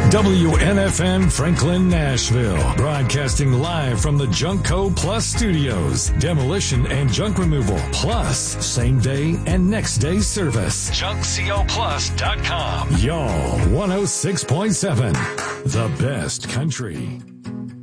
WNFN Franklin, Nashville. Broadcasting live from the Junkco Plus studios. Demolition and junk removal. Plus, same day and next day service. JunkCoPlus.com. Y'all 106.7. The best country.